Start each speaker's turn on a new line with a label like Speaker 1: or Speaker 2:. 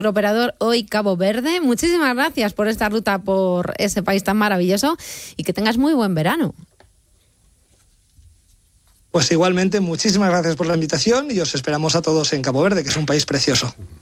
Speaker 1: operador hoy Cabo Verde. Muchísimas gracias por esta ruta por ese país tan maravilloso y que tengas muy buen verano.
Speaker 2: Pues igualmente, muchísimas gracias por la invitación y os esperamos a todos en Cabo Verde, que es un país precioso.